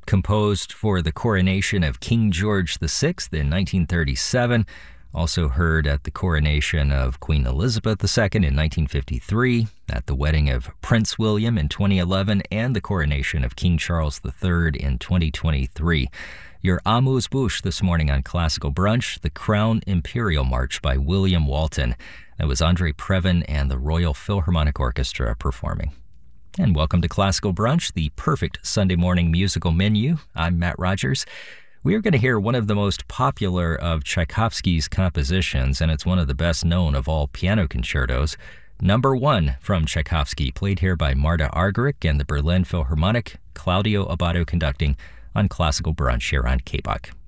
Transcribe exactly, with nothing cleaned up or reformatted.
composed for the coronation of King George the Sixth in nineteen thirty-seven. Also heard at the coronation of Queen Elizabeth the Second in nineteen fifty-three, at the wedding of Prince William in twenty eleven, and the coronation of King Charles the Third in twenty twenty-three. Your amuse-bouche this morning on Classical Brunch, the Crown Imperial March by William Walton. That was Andre Previn and the Royal Philharmonic Orchestra performing. And welcome to Classical Brunch, the perfect Sunday morning musical menu. I'm Matt Rogers. We are going to hear one of the most popular of Tchaikovsky's compositions, and it's one of the best known of all piano concertos. Number one from Tchaikovsky, played here by Marta Argerich and the Berlin Philharmonic, Claudio Abbado conducting on Classical Brunch here on K B O C.